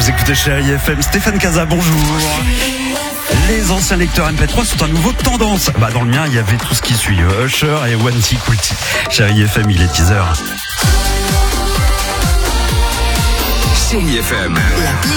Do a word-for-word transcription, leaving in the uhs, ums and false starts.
Vous écoutez Chérie F M, Stéphane Casa, bonjour. Les anciens lecteurs M P trois sont à nouveau tendance. Bah dans le mien, il y avait tout ce qui suit, Usher et One Secret. Chérie F M, il est teaser. Chérie F M.